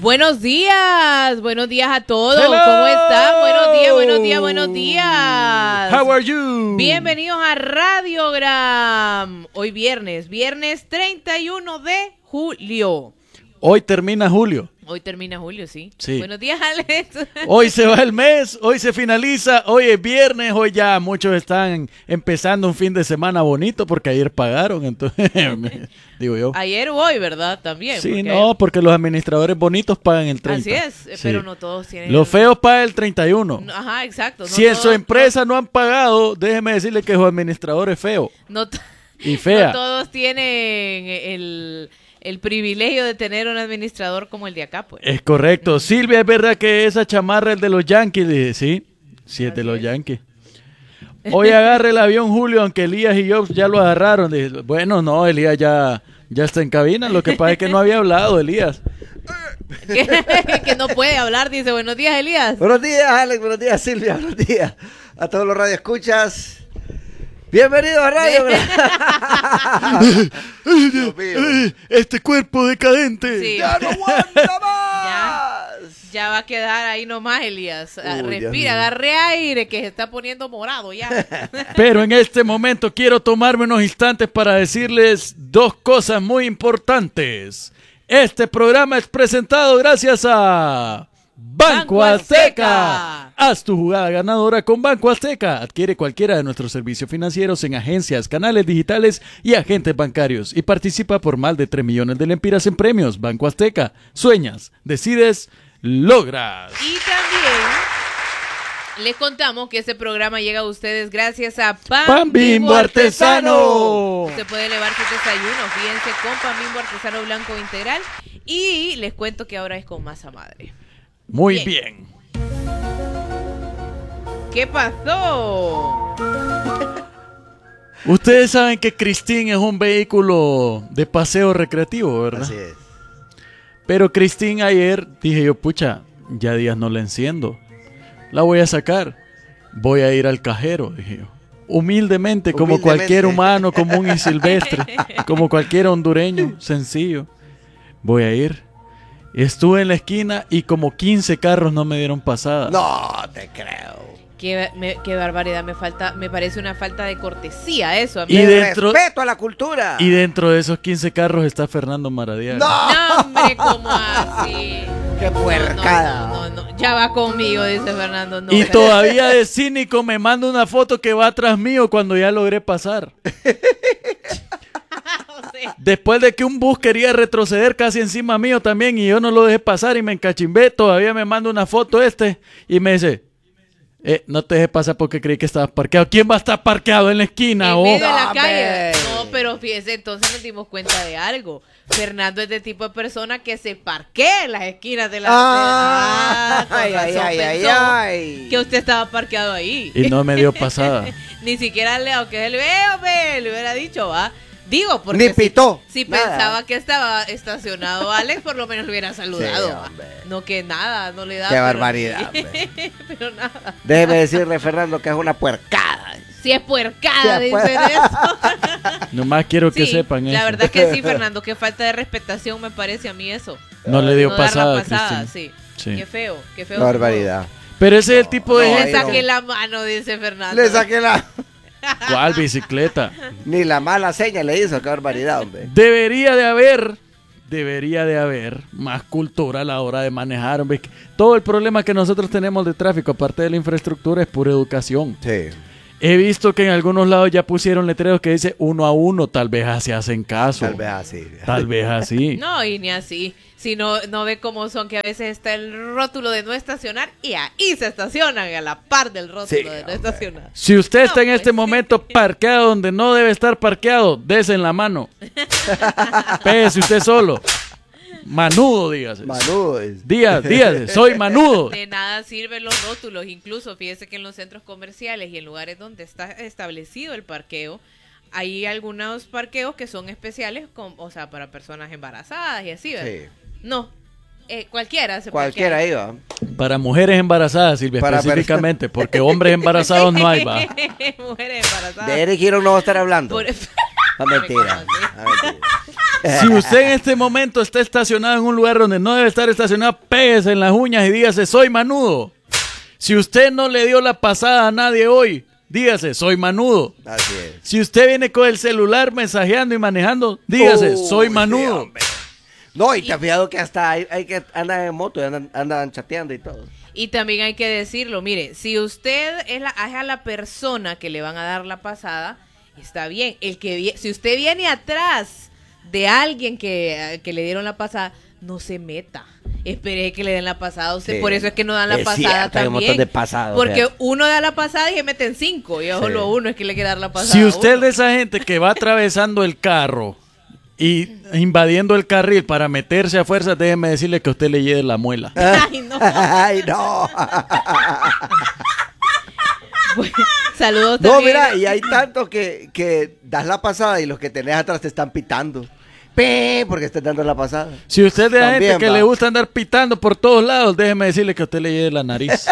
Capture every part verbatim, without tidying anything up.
Buenos días, buenos días a todos. Hello. ¿Cómo están? Buenos días, buenos días, buenos días. How are you? Bienvenidos a Radiogram. Hoy viernes, viernes treinta y uno de julio. Hoy termina julio. Hoy termina julio, sí. Sí. Buenos días, Alex. Hoy se va el mes, hoy se finaliza, hoy es viernes, hoy ya muchos están empezando un fin de semana bonito porque ayer pagaron, entonces, digo yo. Ayer o hoy, ¿verdad? También. Sí, porque no, ayer... porque los administradores bonitos pagan el treinta. Así es, Sí. pero no todos tienen... Los feos pagan el treinta y uno. Ajá, exacto. No si en todos, su empresa no han pagado, déjeme decirle que su administrador es feo No, no y fea. No todos tienen el... el privilegio de tener un administrador como el de acá, pues. Es correcto. Silvia, ¿es verdad que esa chamarra es de los Yankees? Le dije, sí, sí es de Así los es. Yankees. Hoy agarre el avión, Julio, aunque Elías y yo ya lo agarraron. Le dije, bueno, no, Elías ya, ya está en cabina. Lo que pasa es que no había hablado, Elías. que, que no puede hablar, dice, buenos días, Elías. Buenos días, Alex, buenos días, Silvia, buenos días a todos los radioescuchas. Bienvenidos a Radio. Dios mío. Este cuerpo decadente. Sí. ¡Ya no aguanta Ya, más! ya va a quedar ahí nomás, Elías. Ah, Uy, Dios respira, mío. agarre aire, que se está poniendo morado ya. Pero en este momento quiero tomarme unos instantes para decirles dos cosas muy importantes. Este programa es presentado gracias a Banco Banco Azteca. Azteca. Haz tu jugada ganadora con Banco Azteca. Adquiere cualquiera de nuestros servicios financieros en agencias, canales digitales y agentes bancarios. Y participa por más de tres millones de lempiras en premios. Banco Azteca. Sueñas, decides, logras. Y también les contamos que este programa llega a ustedes gracias a Pan, Pan Bimbo Artesano. Usted puede elevar sus desayunos, fíjense, con Pan Bimbo Artesano Blanco Integral. Y les cuento que ahora es con masa madre. Muy Bien. bien. ¿Qué pasó? Ustedes saben que Christine es un vehículo de paseo recreativo, ¿verdad? Así es. Pero Christine ayer dije yo, pucha, ya días no la enciendo. La voy a sacar. Voy a ir al cajero, dije yo. Humildemente, como Humildemente. cualquier humano común y silvestre, como cualquier hondureño, sencillo. Voy a ir. Estuve en la esquina y como quince carros no me dieron pasada. No te creo. Qué, me- qué barbaridad, me falta, me parece una falta de cortesía eso. A mí. Y De dentro- respeto a la cultura. Y dentro de esos quince carros está Fernando Maradiaga. ¡No! No, hombre, ¿cómo así? ¡Qué puercada! No, no, no, no, ya va conmigo, dice Fernando. No, Y pero- todavía de cínico me manda una foto que va atrás mío cuando ya logré pasar. O sea, Después de que un bus quería retroceder casi encima mío también y yo no lo dejé pasar y me encachimbé, todavía me manda una foto este y me dice, eh, no te dejé pasar porque creí que estabas parqueado. ¿Quién va a estar parqueado en la esquina? en oh? medio de la No, calle. hombre. No, pero fíjese, entonces nos dimos cuenta de algo. Fernando es de tipo de persona que se parquea en las esquinas de la... Ah, Ah, con ay, ay, razón ay, ay, pensó ay. que usted estaba parqueado ahí. Y no me dio pasada. Ni siquiera le, aunque él veo, ve, le hubiera dicho, va. Digo, porque Ni pitó. si, si Nada. pensaba que estaba estacionado Alex, por lo menos le hubiera saludado. Sí, va. hombre. No que nada, no le da. Qué pero- barbaridad, hombre. pero nada. Déjeme decirle, Fernando, que es una puercada. Si es puercada, Sí, es dicen puer- eso. Nomás quiero que Sí, sepan eso. la verdad que sí, Fernando, qué falta de respetación me parece a mí eso. No le dio No dar la pasada, pasada, Cristina. sí. Sí. Qué feo, qué feo. Qué barbaridad. Pero ese es el tipo de no, Le ahí gente... saqué no. la mano, dice Fernando. Le saqué la... ¿Cuál bicicleta? Ni la mala seña le hizo. Qué barbaridad, hombre. Debería de haber, debería de haber más cultura a la hora de manejar. Hombre. Todo el problema que nosotros tenemos de tráfico, aparte de la infraestructura, es pura educación. Sí. He visto que en algunos lados ya pusieron letreros que dice uno a uno, tal vez así hacen caso. Tal vez así. Tal vez así. No, y ni así. Si no, no ve cómo son que a veces está el rótulo de no estacionar y ahí se estacionan a la par del rótulo Sí, de no hombre. estacionar. Si usted está en No, este pues, momento parqueado donde no debe estar parqueado, dese en la mano. Pégese usted solo. Manudo, dígase. Manu, es- Díaz, dígase, soy manudo. De nada sirven los rótulos. Incluso fíjese que en los centros comerciales y en lugares donde está establecido el parqueo, hay algunos parqueos que son especiales, con, o sea, para personas embarazadas y así, ¿verdad? Sí. No, eh, cualquiera se Cualquiera parquea. iba. Para mujeres embarazadas, Silvia, Para específicamente, porque hombres embarazados no hay, va. Mujeres embarazadas. De Eric Hero no va a estar hablando. Por- Ah, mentira. Ah, mentira. Si usted en este momento está estacionado en un lugar donde no debe estar estacionado, péguese en las uñas y dígase, soy manudo. Si usted no le dio la pasada a nadie hoy, dígase, soy manudo. Así es. Si usted viene con el celular mensajeando y manejando, dígase, Uy, soy sí, manudo. hombre. No, y te has fijado que hasta hay, hay que andan en moto y andan, andan chateando y todo. Y también hay que decirlo, mire, si usted es, la, es a la persona que le van a dar la pasada, está bien. El que vi- si usted viene atrás de alguien que, que le dieron la pasada, no se meta. Espere que le den la pasada a usted. Sí. Por eso es que no dan la Es pasada cierto, hay un también. montón de pasadas, Porque o sea. uno da la pasada y se meten cinco. Y Sí. solo uno es que le quiere dar la pasada. Si a usted es uno. de esa gente que va atravesando el carro y invadiendo el carril para meterse a fuerza, déjeme decirle que a usted le lleve la muela. Ay, no. Ay, no. Bueno, saludos No, también. mira, y hay tantos que, que das la pasada y los que tenés atrás te están pitando. Pe, porque estás dando la pasada. Si usted es de la También gente que va. le gusta andar pitando por todos lados, déjeme decirle que a usted le lleve la nariz.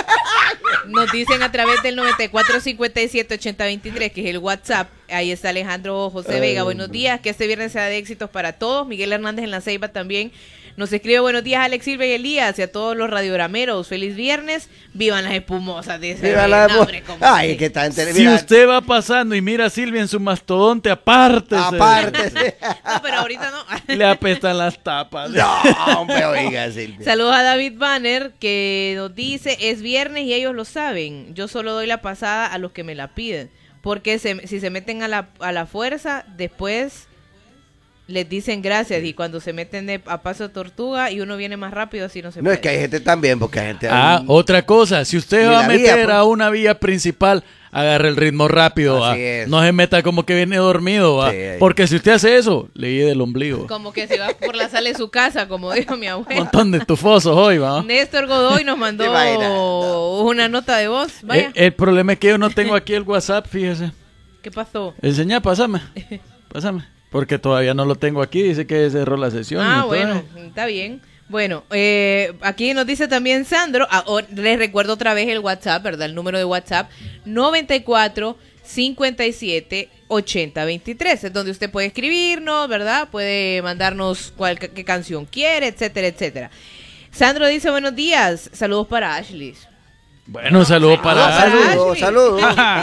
Nos dicen a través del noventa y cuatro cincuenta y siete ochenta veintitrés, que es el WhatsApp. Ahí está Alejandro José Vega. Buenos días, que este viernes sea de éxitos para todos. Miguel Hernández en La Ceiba también nos escribe: buenos días, Alex Silva y Elías, y a todos los radiogrameros. Feliz viernes. Vivan las espumosas, dice. Viva la No, hombre, ¿cómo Ay, así? que está en Si televisión. usted va pasando y mira a Silvia en su mastodonte, aparte. Aparte. No, pero ahorita no. Le apestan las tapas. No, hombre, oiga, Silvia. Saludos a David Banner, que nos dice: es viernes y ellos lo saben. Yo solo doy la pasada a los que me la piden. Porque se- si se meten a la, a la fuerza, después les dicen gracias. Y cuando se meten de, a paso de tortuga y uno viene más rápido, así no se No, puede. es que hay gente también, porque hay gente... Ah, otra cosa, si usted Ni va a la meter vía, pues. a una vía principal, agarre el ritmo rápido, Así ¿va? es. No se meta como que viene dormido, ¿va? Sí, ahí. Porque si usted hace eso, le lleve el ombligo. Como que se va por la sala de su casa, como dijo mi Un abuela. montón de tufosos hoy, ¿va? Néstor Godoy nos mandó Te imaginas, no. una nota de voz. Vaya, El, el problema es que yo no tengo aquí el WhatsApp, fíjese. ¿qué pasó? Enseñá, pásame. Pásame. Porque todavía no lo tengo aquí, dice que cerró la sesión. Ah, y todo. bueno, está bien. Bueno, eh, aquí nos dice también Sandro, ah, oh, les recuerdo otra vez el WhatsApp, ¿verdad? El número de WhatsApp, noventa y cuatro cincuenta y siete ochenta veintitrés, es donde usted puede escribirnos, ¿verdad? Puede mandarnos cuál, qué canción quiere, etcétera, etcétera. Sandro dice: buenos días, saludos para Ashley. Bueno, saludos para... Ah, Saludos, Ashley. saludos.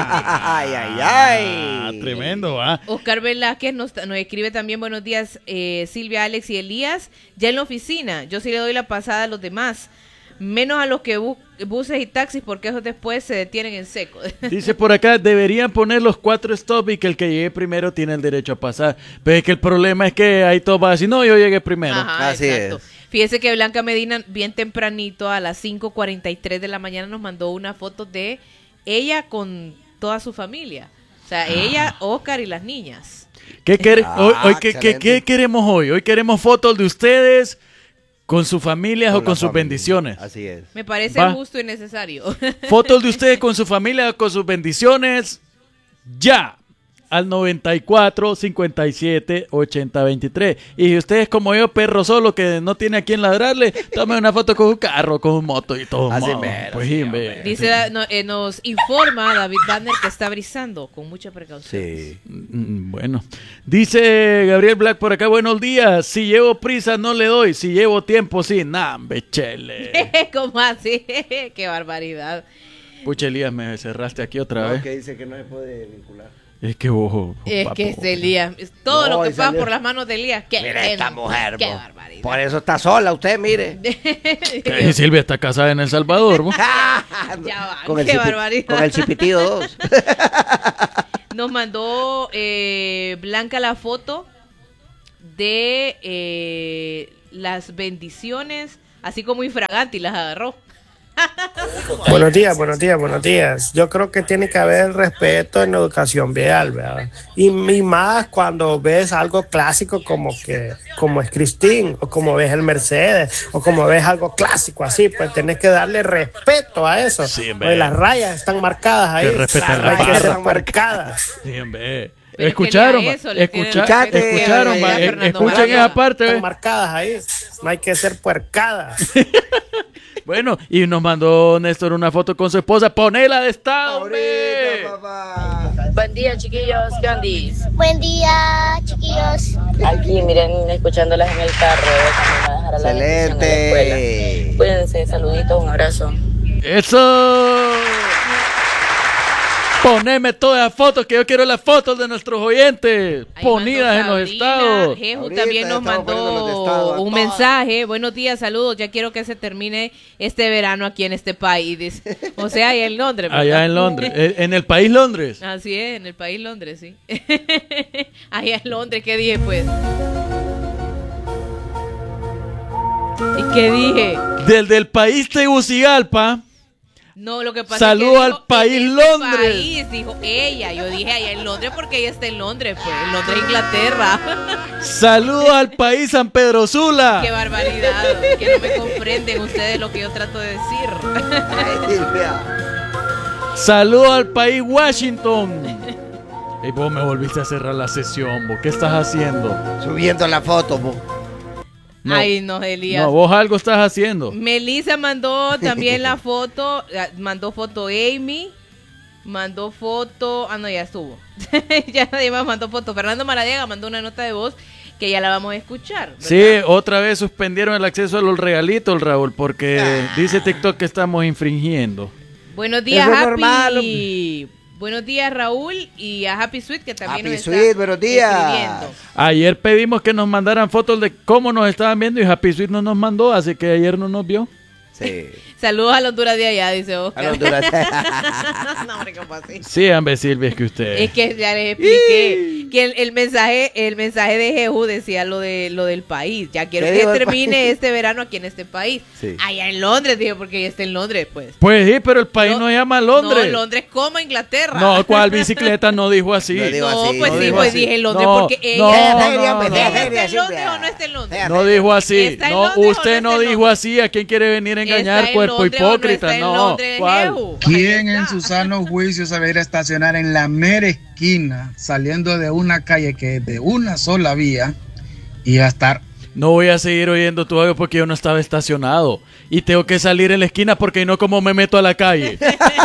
Ay, ay, Ah, ay. tremendo, ¿va? Oscar Velázquez nos, nos escribe también: buenos días, eh, Silvia, Alex y Elías. Ya en la oficina, yo sí le doy la pasada a los demás, menos a los que bu- buses y taxis, porque esos después se detienen en seco. Dice por acá, deberían poner los cuatro stop y que el que llegue primero tiene el derecho a pasar. Pero es que el problema es que ahí todos van a decir, no, yo llegué primero. Ajá, Así exacto. es. Fíjese que Blanca Medina, bien tempranito, a las cinco cuarenta y tres de la mañana, nos mandó una foto de ella con toda su familia. O sea, ella, Oscar y las niñas. ¿Qué, quere- Ah, hoy, hoy ¿qué, qué, excelente. qué queremos hoy? Hoy queremos fotos de ustedes con sus familias o Con con la sus familia. bendiciones. Así es. Me parece Va. justo y necesario. Fotos de ustedes con su familia o con sus bendiciones. Ya. Al noventa y cuatro cincuenta y siete ochenta veintitrés. Y si ustedes como yo, perro solo que no tiene a quien ladrarle, tome una foto con un carro, con un moto y todo. Así modo. mero, Pues, sí, sí, hombre. ve. Dice, no, eh, nos informa David Banner que está brisando con mucha precaución. Sí. Mm, Bueno, dice Gabriel Black por acá, buenos días, si llevo prisa no le doy, si llevo tiempo sí, nah, bechele. ¿Cómo así? Qué barbaridad. Pucha Elías, me cerraste aquí otra No, vez. que dice que no se puede vincular. Es que vos, Es papo. que es Elías. Es todo No, lo que y pasa salió- por las manos de Elías. Qué, Mire qué- esta mujer, Qué bo. barbaridad. Por eso está sola usted, mire. Que Silvia está casada en El Salvador, vos. Ya va, Con el qué chipi- barbaridad. Con el chipitido dos. Nos mandó eh, Blanca la foto de eh, las bendiciones, así como infraganti las agarró. Buenos días, buenos días, buenos días. Yo creo que tiene que haber respeto en la educación vial, ¿verdad? Y, y más cuando ves algo clásico como que como es Christine, o como ves el Mercedes, o como ves algo clásico así, pues tenés que darle respeto a eso. Sí, hombre. Porque las rayas están marcadas ahí. Que respeten Hay las que ser barras. marcadas. Sí, hombre. Pero Escucharon, que ni a va? eso le tienen Escucha- respeto a escucharon, va? Fernando escuchen María. esa parte, Están ve. marcadas ahí. No hay que ser puercadas. Bueno, y nos mandó Néstor una foto con su esposa. ¡Ponela de estado, hombre! Ahorita, papá. Buen día, chiquillos. ¿Qué ondis? Buen día, chiquillos. Aquí, miren, escuchándolas en el carro. Camino a dejar a la bendición a la escuela. Excelente. Cuídense, saluditos, un abrazo. ¡Eso! Poneme todas las fotos, que yo quiero las fotos de nuestros oyentes. Ahí ponidas en mandó los Sabrina. estados. Jeju Ahorita también nos estamos poniendo los de estado mandó a un todas. mensaje. Buenos días, saludos. Ya quiero que se termine este verano aquí en este país. Dice. O sea, allá en Londres. ¿verdad? Allá en Londres. Eh, En el país Londres. Así es, en el país Londres, sí. Allá en Londres, ¿qué dije pues? ¿Y qué dije? Del del país Tegucigalpa. No, lo que pasa Saludo es que al dijo, país en este Londres. país, dijo ella. Yo dije allá en Londres porque ella está en Londres, pues. En Londres, Inglaterra. Saludos al país San Pedro Sula. Qué barbaridad. Que no me comprenden ustedes lo que yo trato de decir. Ay, Silvia. Saludos al país Washington. Y vos me volviste a cerrar la sesión, vos. ¿Qué estás haciendo? Subiendo la foto, bo. No. Ay, no, Elías. No, vos algo estás haciendo. Melissa mandó también la foto, eh, mandó foto Amy, mandó foto, ah no, ya estuvo, ya nadie más mandó foto. Fernando Maradiaga mandó una nota de voz que ya la vamos a escuchar, ¿verdad? Sí, otra vez suspendieron el acceso a los regalitos, Raúl, porque dice TikTok que estamos infringiendo. Buenos días, Eso es Happy. normal, Buenos días, Raúl, y a Happy Sweet, que también Happy nos Sweet, está buenos días. escribiendo. Ayer pedimos que nos mandaran fotos de cómo nos estaban viendo y Happy Sweet no nos mandó, así que ayer no nos vio. Sí. Saludos a la Honduras de allá, dice Oscar. A la Honduras. No, hombre, ¿cómo así? Sí, hombre, Silvia, es que usted... Es que ya les expliqué que el, el mensaje el mensaje de Jehu decía lo de lo del país. Ya quiero ¿Qué que dijo el termine país? este verano aquí en este país. Sí. Allá en Londres, dije, porque ella está en Londres, pues. Pues sí, pero el país no, No, se llama Londres. No, Londres como Inglaterra. No, ¿cuál bicicleta no dijo así? No dijo No, así, pues no sí, dijo pues así. dije Londres No, porque no, ella... no, Feria, no, pues, no. ¿Ella feria, está en Silvia. Londres o no está en Londres? Feria. No dijo así. ¿Está en No, Londres o no usted está no en dijo Londres? así. ¿A quién quiere venir a engañar, ¿Está en cuerpo Londres o no hipócrita? está en No, Londres, ¿cuál? Jehu? ¿Quién Ahí en está. su sano juicio se va a ir a estacionar en la mera esquina, saliendo de una calle que es de una sola vía y va a estar? No voy a seguir oyendo tu audio porque yo no estaba estacionado. Y tengo que salir en la esquina porque no como me meto a la calle.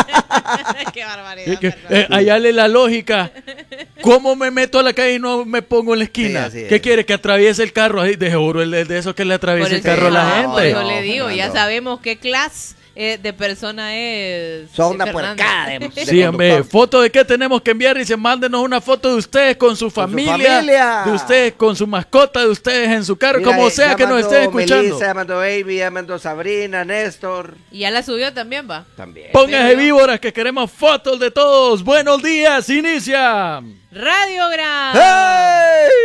Qué barbaridad. Que- perdón. eh, hallarle la lógica. ¿Cómo me meto a la calle y no me pongo en la esquina? Sí, así es. ¿Qué quiere? ¿Que atraviese el carro? Ay, de seguro, el de de esos que le atraviesa Por el eso- carro a la ah, gente. Por eso No, le digo, ya Fernando. sabemos qué clase eh, de persona es. Son una Fernando. puercada de, de Sí, hombre, conductor. foto de qué tenemos que enviar. Dice, mándenos una foto de ustedes con su familia, familia. de ustedes con su mascota, de ustedes en su carro, Mira, como eh, sea ya que nos mandó estén escuchando. Melissa, ya mandó Baby, ya mandó Sabrina, Néstor. Y ya la subió también, va. También. Póngase víboras que queremos fotos de todos. Buenos días, inicia. Radiogram. ¡Hey!